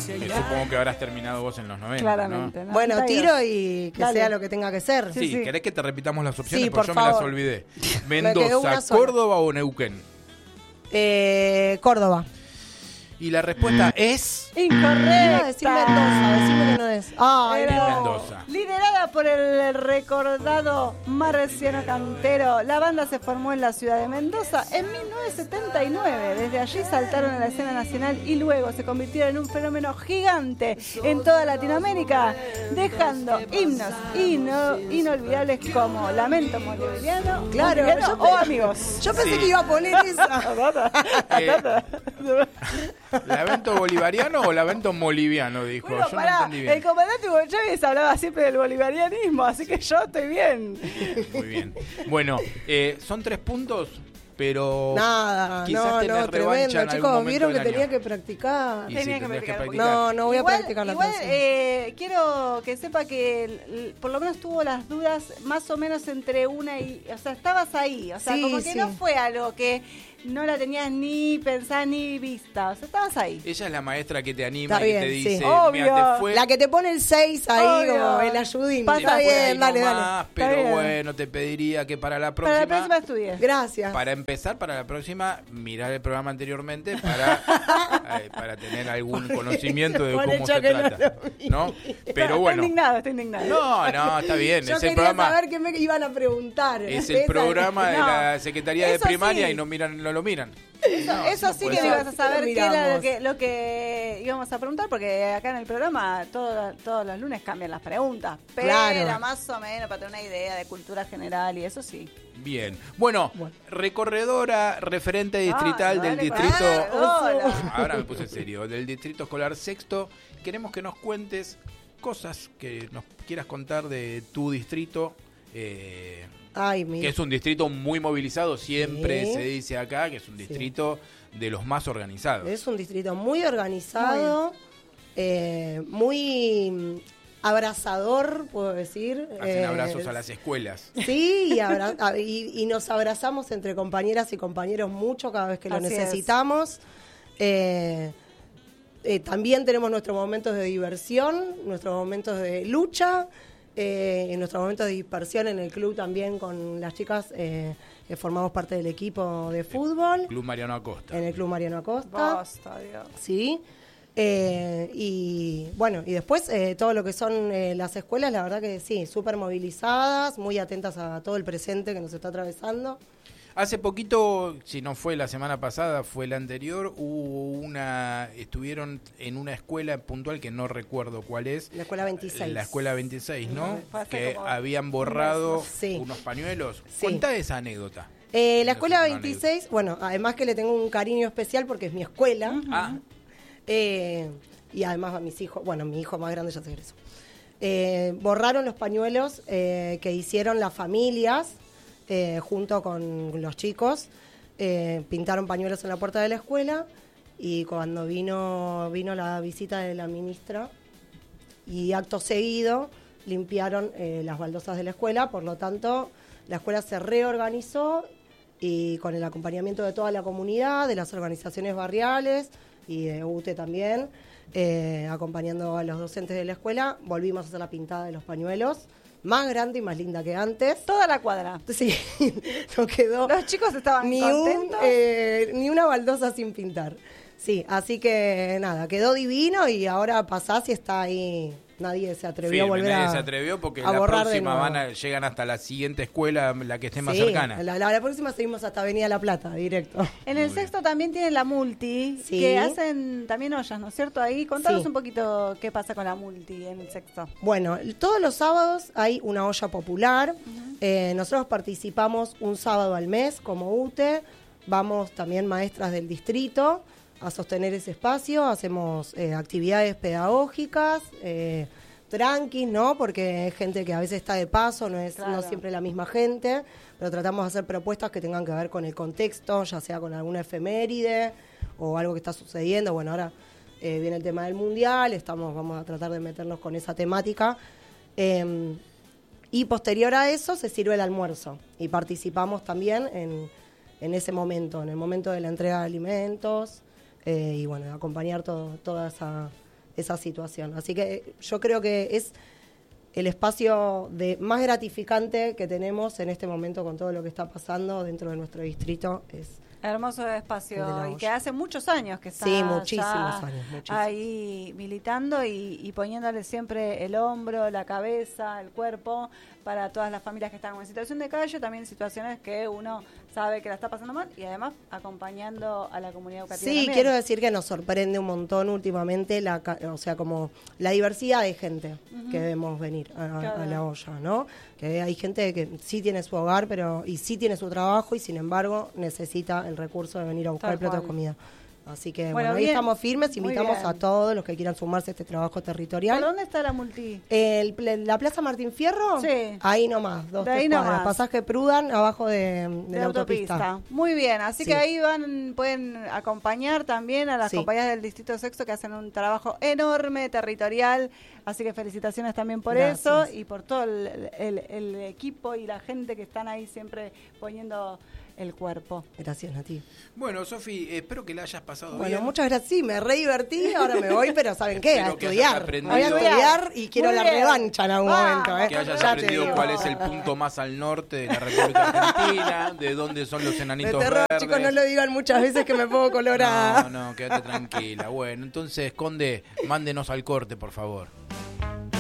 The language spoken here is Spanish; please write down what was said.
Supongo que habrás terminado vos en los 90, Claramente. ¿no? Bueno, tiro y que sea lo que tenga que ser. Sí, ¿querés que te repitamos las opciones? Sí, Porque yo por me las favor. olvidé. Me quedó una Mendoza, sola. Córdoba o Neuquén. Córdoba. Y la respuesta es... Incorrecta. Decir Mendoza, decime que no es. Es Mendoza. Liderada por el recordado Marciano Cantero, la banda se formó en la ciudad de Mendoza en 1979. Desde allí saltaron a la escena nacional y luego se convirtieron en un fenómeno gigante en toda Latinoamérica, dejando himnos inolvidables como Lamento Boliviano, Claro, o Amigos. Yo pensé que iba a poner esa. ¿Lamento bolivariano o lamento boliviano? Dijo. Bueno, yo pará, no entendí bien. el comandante Hugo Chávez hablaba siempre del bolivarianismo, así que yo estoy bien. Muy bien. Bueno, son 3 puntos, pero Nada, quizás tenés revancha tremendo. en algún Chicos, momento vieron que del tenía año. que practicar. Y Tenía sí, que tendrías practicar. No voy a practicar la próxima. Quiero que sepa que por lo menos tuvo las dudas más o menos entre una y... O sea, estabas ahí. O sea, Sí, como que sí. no fue algo que no la tenías ni pensada ni vista. O sea, estabas ahí. Ella es la maestra que te anima Está y bien, te sí. dice, Obvio. mira, te fue... La que te pone el 6 ahí, Obvio. como el ayudín. Pasa Está te fue ahí bien, dale, nomás, dale. pero Está bien. bueno, te pediría que para la Para la próxima... próxima estudié. Gracias. Para empezar, para la próxima, mirar el programa anteriormente para tener algún conocimiento de Por cómo hecho se que no trata. lo vi. ¿No? Pero Está bueno. Está indignado. No, está bien. Yo Es el quería programa, saber qué me iban a preguntar. es el Esa- programa de No. la Secretaría de Eso Primaria sí. y no lo miran. Eso sí puede que ser. ibas a saber Lo qué era miramos. lo que íbamos a preguntar, porque acá en el programa todos los lunes cambian las preguntas. Pero Claro. más o menos para tener una idea de cultura general y eso sí. Bien. Bueno, recorredora, referente distrital del dale, distrito... hola. Ahora me puse serio. Del Distrito Escolar Sexto. Queremos que nos cuentes cosas que nos quieras contar de tu distrito. Ay, Que mira. es un distrito muy movilizado, siempre Sí. se dice acá que es un distrito de los más organizados. Es un distrito muy organizado, muy abrazador, puedo decir. Hacen abrazos a las escuelas. Sí, y nos abrazamos entre compañeras y compañeros mucho cada vez que lo Así es. necesitamos. También tenemos nuestros momentos de diversión, nuestros momentos de lucha, nuestros momentos de dispersión en el club también con las chicas que formamos parte del equipo de fútbol, Club Mariano Acosta. en el Club Mariano Acosta. Basta, Dios. Sí. Y bueno, y después todo lo que son las escuelas, la verdad que sí, súper movilizadas, muy atentas a todo el presente que nos está atravesando. Hace poquito, si no fue la semana pasada, fue la anterior, estuvieron en una escuela puntual que no recuerdo cuál es. La escuela 26. La escuela 26, ¿no? Fue hace Que como habían borrado Sí. unos pañuelos. Sí. Cuenta esa anécdota. La escuela No, no, 26, bueno, además que le tengo un cariño especial porque es mi escuela. Ah, Y además a mis hijos, bueno, mi hijo más grande ya se egresó. Borraron los pañuelos que hicieron las familias junto con los chicos. Pintaron pañuelos en la puerta de la escuela y cuando vino la visita de la ministra y acto seguido limpiaron las baldosas de la escuela, por lo tanto la escuela se reorganizó y con el acompañamiento de toda la comunidad, de las organizaciones barriales y de UTE también, acompañando a los docentes de la escuela, volvimos a hacer la pintada de los pañuelos, más grande y más linda que antes. Toda la cuadra. Sí, no quedó Los chicos estaban contentos. ni una baldosa sin pintar. Sí, así que nada, quedó divino y ahora pasás y está ahí. Nadie se atrevió a firme, volver nadie a se atrevió porque a la borrar de próxima nuevo. llegan hasta la siguiente escuela, la que esté más Sí, cercana. La próxima seguimos hasta Avenida La Plata, directo. En el sexto también tienen la multi, Sí. que hacen también ollas, ¿no es cierto? Ahí, contanos Sí. un poquito qué pasa con la multi en el sexto. Bueno, todos los sábados hay una olla popular. Nosotros participamos un sábado al mes como UTE. Vamos también maestras del distrito a sostener ese espacio. Hacemos actividades pedagógicas, tranquis, ¿no? Porque es gente que a veces está de paso, no es Claro. no siempre la misma gente, pero tratamos de hacer propuestas que tengan que ver con el contexto, ya sea con alguna efeméride o algo que está sucediendo. Bueno, ahora viene el tema del mundial, vamos a tratar de meternos con esa temática. Y posterior a eso se sirve el almuerzo y participamos también en ese momento, en el momento de la entrega de alimentos y bueno, de acompañar toda esa situación. Así que yo creo que es el espacio más gratificante que tenemos en este momento con todo lo que está pasando dentro de nuestro distrito. Es hermoso el de espacio la y olla. que hace muchos años que está Sí, muchísimos ya años, muchísimos. ahí militando y poniéndole siempre el hombro, la cabeza, el cuerpo para todas las familias que están en situación de calle, también situaciones que uno sabe que la está pasando mal y además acompañando a la comunidad educativa. Sí, también. quiero decir que nos sorprende un montón últimamente o sea, como la diversidad de gente que vemos venir a la olla, ¿no? Que hay gente que sí tiene su hogar, y sí tiene su trabajo y sin embargo necesita el recurso de venir a buscar Tal el plato cual. de comida. Así que Bueno, ahí bien. estamos firmes, Muy invitamos bien. a todos los que quieran sumarse a este trabajo territorial. ¿Por dónde está la multi? La Plaza Martín Fierro, Sí. ahí nomás, De 2-3 ahí cuadras, nomás. pasaje Prudan, abajo de la autopista. Muy bien, así Sí. que ahí pueden acompañar también a las Sí. compañías del Distrito Sexto que hacen un trabajo enorme, territorial, así que felicitaciones también por Gracias. eso y por todo el equipo y la gente que están ahí siempre poniendo el cuerpo. Gracias, Nati. Bueno, Sofi, espero que la hayas pasado Bueno, bien. muchas gracias. Sí, me re divertí, ahora me voy, pero ¿saben qué? A Espero que hayas estudiar. aprendido. Voy a estudiar y quiero Muy la bien. revancha en algún momento. Que hayas Ya te aprendido digo. cuál es el punto más al norte de la República Argentina, de dónde son los De enanitos terror, verdes. chicos, no lo digan muchas veces que me pongo colorada. No, quédate tranquila. Bueno, entonces, Conde, mándenos al corte, por favor.